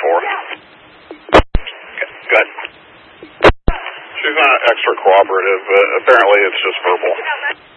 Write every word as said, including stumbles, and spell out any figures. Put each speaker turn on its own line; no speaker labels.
four. Okay, good. She's not extra cooperative, but apparently it's just verbal.